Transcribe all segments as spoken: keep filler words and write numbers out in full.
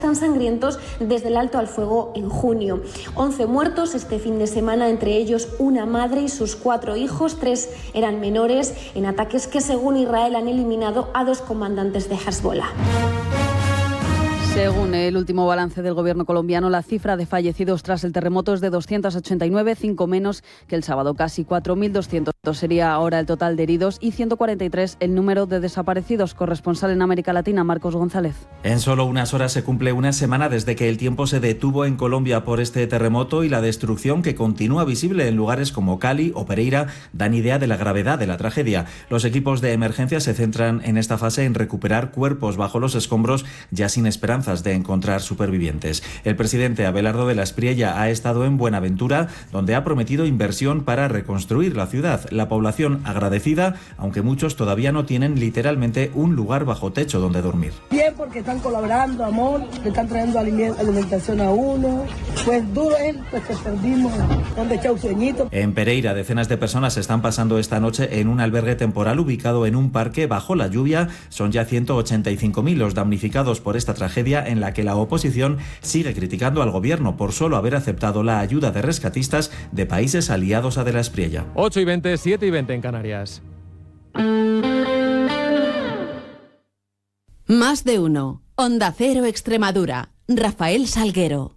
tan sangrientos desde el alto al fuego en junio. once muertos este fin de semana, entre ellos una madre y sus cuatro hijos, tres eran menores, en ataques que según Israel han eliminado a dos comandantes de Hezbollah. Según el último balance del gobierno colombiano, la cifra de fallecidos tras el terremoto es de doscientos ochenta y nueve, cinco menos que el sábado. Casi cuatro mil doscientos sería ahora el total de heridos y ciento cuarenta y tres el número de desaparecidos. Corresponsal en América Latina, Marcos González. En solo unas horas se cumple una semana desde que el tiempo se detuvo en Colombia por este terremoto, y la destrucción que continúa visible en lugares como Cali o Pereira dan idea de la gravedad de la tragedia. Los equipos de emergencia se centran en esta fase en recuperar cuerpos bajo los escombros, ya sin esperanza de encontrar supervivientes. El presidente Abelardo de la Espriella ha estado en Buenaventura, donde ha prometido inversión para reconstruir la ciudad. La población agradecida, aunque muchos todavía no tienen literalmente un lugar bajo techo donde dormir. Bien, porque están colaborando, amor, le están trayendo alimentación a uno. Pues duro es, pues que perdimos donde echar un sueñito. En Pereira, decenas de personas están pasando esta noche en un albergue temporal ubicado en un parque bajo la lluvia. Son ya ciento ochenta y cinco mil los damnificados por esta tragedia, en la que la oposición sigue criticando al gobierno por solo haber aceptado la ayuda de rescatistas de países aliados a de la Espriella. ocho y veinte, siete y veinte en Canarias. Más de uno. Onda Cero Extremadura. Rafael Salguero.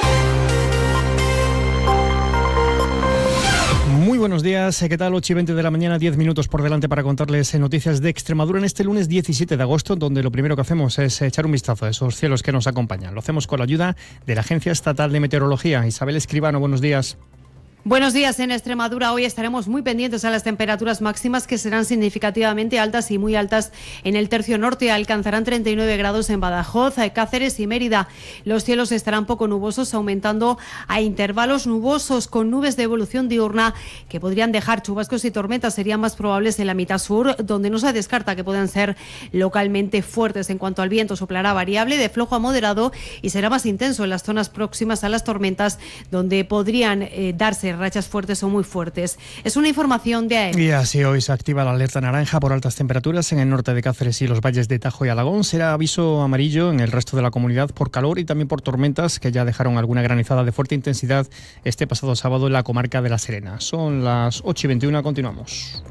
Muy buenos días, ¿qué tal? ocho y veinte de la mañana, diez minutos por delante para contarles noticias de Extremadura en este lunes diecisiete de agosto, donde lo primero que hacemos es echar un vistazo a esos cielos que nos acompañan. Lo hacemos con la ayuda de la Agencia Estatal de Meteorología. Isabel Escribano, buenos días. Buenos días. En Extremadura hoy estaremos muy pendientes a las temperaturas máximas, que serán significativamente altas y muy altas en el tercio norte. Alcanzarán treinta y nueve grados en Badajoz, Cáceres y Mérida. Los cielos estarán poco nubosos, aumentando a intervalos nubosos con nubes de evolución diurna que podrían dejar chubascos y tormentas. Serían más probables en la mitad sur, donde no se descarta que puedan ser localmente fuertes. En cuanto al viento, soplará variable de flojo a moderado y será más intenso en las zonas próximas a las tormentas, donde podrían eh, darse rachas fuertes o muy fuertes. Es una información de A E M. Y así hoy se activa la alerta naranja por altas temperaturas en el norte de Cáceres y los valles de Tajo y Alagón. Será aviso amarillo en el resto de la comunidad por calor y también por tormentas, que ya dejaron alguna granizada de fuerte intensidad este pasado sábado en la comarca de La Serena. Son las ocho y veintiuno, continuamos.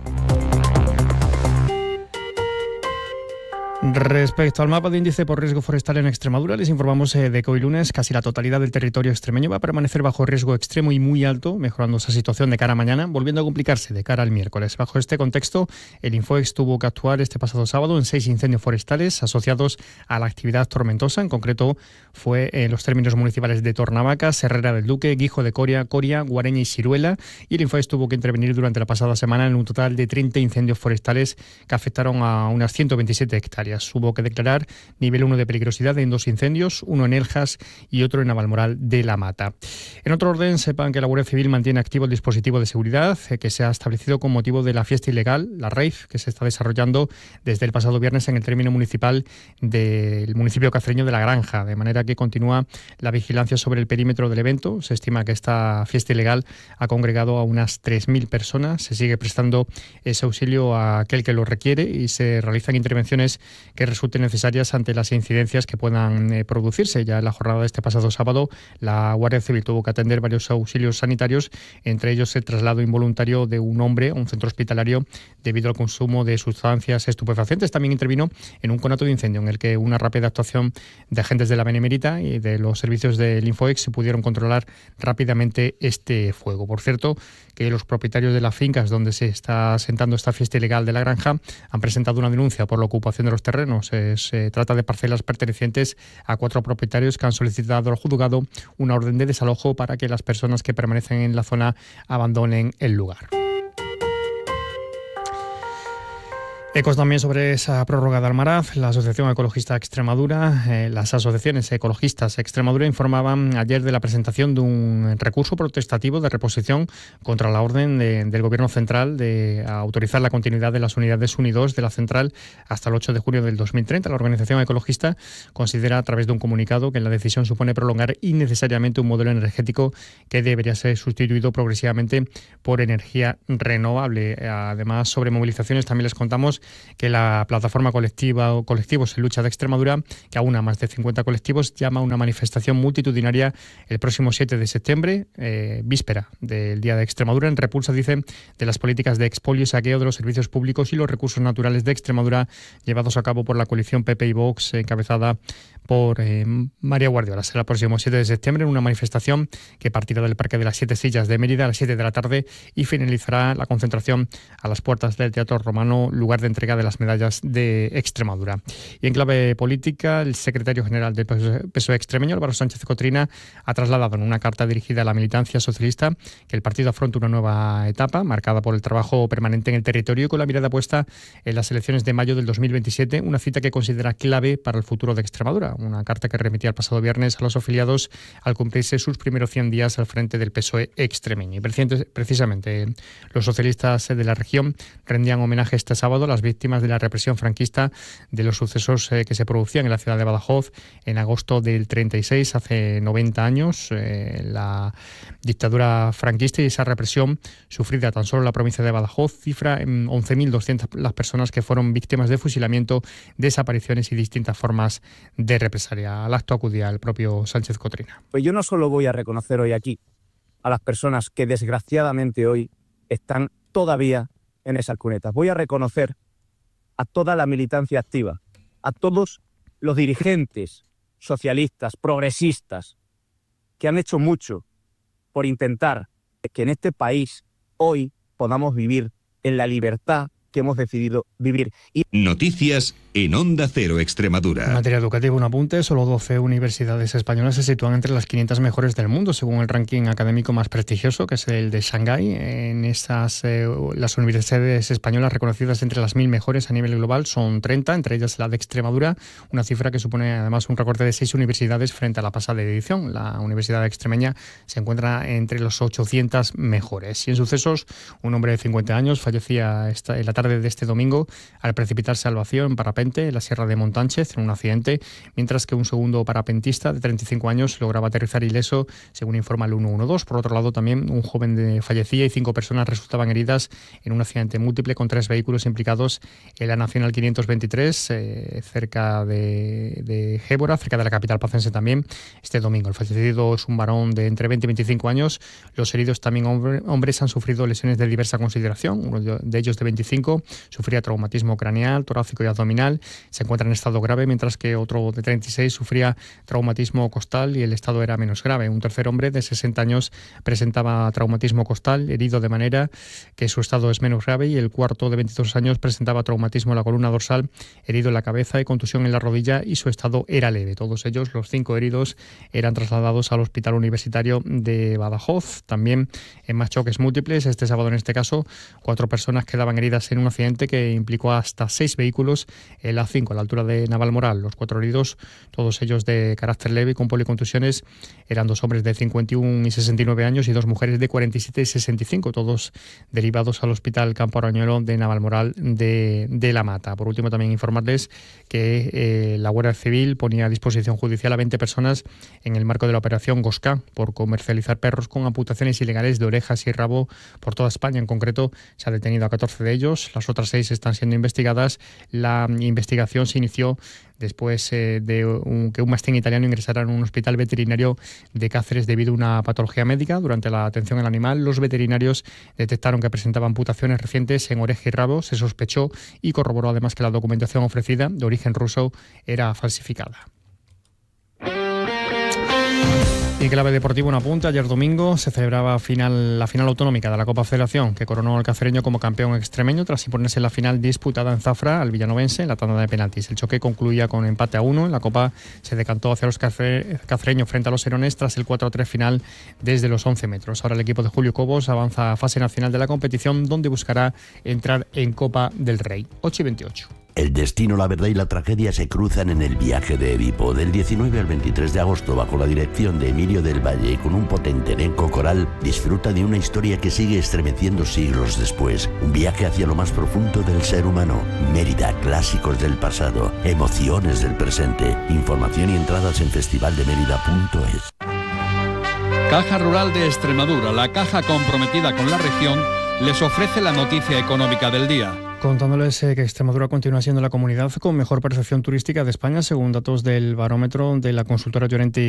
Respecto al mapa de índice por riesgo forestal en Extremadura, les informamos eh, de que hoy lunes casi la totalidad del territorio extremeño va a permanecer bajo riesgo extremo y muy alto, mejorando esa situación de cara a mañana, volviendo a complicarse de cara al miércoles. Bajo este contexto, el Infoex tuvo que actuar este pasado sábado en seis incendios forestales asociados a la actividad tormentosa. En concreto, fue en los términos municipales de Tornavaca, Serrera del Duque, Guijo de Coria, Coria, Guareña y Siruela. Y el Infoex tuvo que intervenir durante la pasada semana en un total de treinta incendios forestales que afectaron a unas ciento veintisiete hectáreas. Hubo que declarar nivel uno de peligrosidad en dos incendios, uno en Eljas y otro en Navalmoral de la Mata. En otro orden, sepan que la Guardia Civil mantiene activo el dispositivo de seguridad que se ha establecido con motivo de la fiesta ilegal, la rave, que se está desarrollando desde el pasado viernes en el término municipal del municipio cacereño de La Granja, de manera que continúa la vigilancia sobre el perímetro del evento. Se estima que esta fiesta ilegal ha congregado a unas tres mil personas. Se sigue prestando ese auxilio a aquel que lo requiere y se realizan intervenciones que resulten necesarias ante las incidencias que puedan eh, producirse. Ya en la jornada de este pasado sábado, la Guardia Civil tuvo que atender varios auxilios sanitarios, entre ellos el traslado involuntario de un hombre a un centro hospitalario debido al consumo de sustancias estupefacientes. También intervino en un conato de incendio en el que una rápida actuación de agentes de la Benemérita y de los servicios del Infoex se pudieron controlar rápidamente este fuego. Por cierto, que los propietarios de las fincas donde se está asentando esta fiesta ilegal de La Granja han presentado una denuncia por la ocupación de los terrenos. Se, se trata de parcelas pertenecientes a cuatro propietarios que han solicitado al juzgado una orden de desalojo para que las personas que permanecen en la zona abandonen el lugar. Ecos también sobre esa prórroga de Almaraz. La Asociación Ecologista Extremadura, eh, las asociaciones ecologistas Extremadura informaban ayer de la presentación de un recurso protestativo de reposición contra la orden de, del Gobierno Central de autorizar la continuidad de las unidades uno y dos de la central hasta el ocho de junio del dos mil treinta. La organización ecologista considera a través de un comunicado que la decisión supone prolongar innecesariamente un modelo energético que debería ser sustituido progresivamente por energía renovable. Además, sobre movilizaciones también les contamos recordamos que la plataforma colectiva o colectivos en lucha de Extremadura, que aúna más de cincuenta colectivos, llama a una manifestación multitudinaria el próximo siete de septiembre, eh, víspera del Día de Extremadura, en repulsa, dicen, de las políticas de expolio y saqueo de los servicios públicos y los recursos naturales de Extremadura llevados a cabo por la coalición P P y Vox, encabezada por eh, María Guardiola. Será el próximo siete de septiembre en una manifestación que partirá del Parque de las Siete Sillas de Mérida a las siete de la tarde y finalizará la concentración a las puertas del Teatro Romano, lugar de entrega de las medallas de Extremadura. Y en clave política, el secretario general del P S O E extremeño, Álvaro Sánchez Cotrina, ha trasladado en una carta dirigida a la militancia socialista que el partido afronta una nueva etapa marcada por el trabajo permanente en el territorio y con la mirada puesta en las elecciones de mayo del dos mil veintisiete, una cita que considera clave para el futuro de Extremadura. Una carta que remitía el pasado viernes a los afiliados al cumplirse sus primeros cien días al frente del P S O E extremeño. Y precisamente los socialistas de la región rendían homenaje este sábado a las víctimas de la represión franquista de los sucesos que se producían en la ciudad de Badajoz en agosto del treinta y seis, hace noventa años. Eh, la dictadura franquista y esa represión sufrida tan solo en la provincia de Badajoz cifra en once mil doscientas las personas que fueron víctimas de fusilamiento, desapariciones y distintas formas de represión. Al acto acudía el propio Sánchez Cotrina. Pues yo no solo voy a reconocer hoy aquí a las personas que desgraciadamente hoy están todavía en esas cunetas, voy a reconocer a toda la militancia activa, a todos los dirigentes socialistas, progresistas, que han hecho mucho por intentar que en este país hoy podamos vivir en la libertad que hemos decidido vivir. Y... Noticias en Onda Cero Extremadura. En materia educativa, un apunte: solo doce universidades españolas se sitúan entre las quinientas mejores del mundo, según el ranking académico más prestigioso, que es el de Shanghái. En estas, eh, las universidades españolas reconocidas entre las mil mejores a nivel global son treinta, entre ellas la de Extremadura, una cifra que supone además un recorte de seis universidades frente a la pasada edición. La Universidad Extremeña se encuentra entre los ochocientas mejores. Y en sucesos, un hombre de cincuenta años fallecía esta, en la tarde de este domingo al precipitarse al vacío en parapente en la Sierra de Montánchez en un accidente, mientras que un segundo parapentista de treinta y cinco años lograba aterrizar ileso, según informa el ciento doce. Por otro lado, también un joven de fallecía y cinco personas resultaban heridas en un accidente múltiple con tres vehículos implicados en la Nacional quinientos veintitrés, eh, cerca de, de Gébora, cerca de la capital pacense también, este domingo. El fallecido es un varón de entre veinte y veinticinco años. Los heridos, también hombre, hombres, han sufrido lesiones de diversa consideración. Uno de ellos, de veinticinco, sufría traumatismo craneal, torácico y abdominal. Se encuentra en estado grave, mientras que otro de treinta y seis sufría traumatismo costal y el estado era menos grave. Un tercer hombre de sesenta años presentaba traumatismo costal, herido de manera que su estado es menos grave, y el cuarto de veintidós años presentaba traumatismo en la columna dorsal, herido en la cabeza y contusión en la rodilla, y su estado era leve. Todos ellos, los cinco heridos, eran trasladados al Hospital Universitario de Badajoz. También en más choques múltiples, este sábado en este caso, cuatro personas quedaban heridas en un accidente que implicó hasta seis vehículos en la A cinco, a la altura de Navalmoral. Los cuatro heridos, todos ellos de carácter leve y con policontusiones, eran dos hombres de cincuenta y uno y sesenta y nueve años y dos mujeres de cuarenta y siete y sesenta y cinco, todos derivados al Hospital Campo Arañuelo de Navalmoral de, de La Mata. Por último, también informarles que eh, la Guardia Civil ponía a disposición judicial a veinte personas en el marco de la operación Gosca por comercializar perros con amputaciones ilegales de orejas y rabo por toda España. En concreto, se ha detenido a catorce de ellos, las otras seis están siendo investigadas. La investigación se inició después eh, de un, que un mastín italiano ingresara en un hospital veterinario de Cáceres debido a una patología médica. Durante la atención al animal, los veterinarios detectaron que presentaba amputaciones recientes en oreja y rabo. Se sospechó y corroboró además que la documentación ofrecida, de origen ruso, era falsificada. Y en clave deportiva, una punta: ayer domingo se celebraba final, la final autonómica de la Copa Federación, que coronó al cacereño como campeón extremeño tras imponerse en la final disputada en Zafra al villanovense en la tanda de penaltis. El choque concluía con empate a uno. En la Copa se decantó hacia los cacereños frente a los serones tras el cuatro a tres final desde los once metros. Ahora el equipo de Julio Cobos avanza a fase nacional de la competición, donde buscará entrar en Copa del Rey. ocho y veintiocho. El destino, la verdad y la tragedia se cruzan en el viaje de Edipo. Del diecinueve al veintitrés de agosto, bajo la dirección de Emilio del Valle y con un potente elenco coral, disfruta de una historia que sigue estremeciendo siglos después. Un viaje hacia lo más profundo del ser humano. Mérida, clásicos del pasado, emociones del presente. Información y entradas en festival de mérida punto es. Caja Rural de Extremadura, la caja comprometida con la región, les ofrece la noticia económica del día. Contándoles eh, que Extremadura continúa siendo la comunidad con mejor percepción turística de España, según datos del barómetro de la consultora Llorente